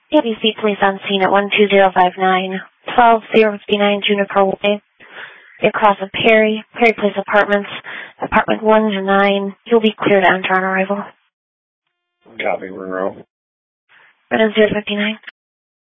ABC police on scene at 12059, 12059 Juniper Way. They cross of Perry Place Apartments, apartment 1 to 9. You'll be cleared to enter on arrival. Copy, Monroe. Red 059.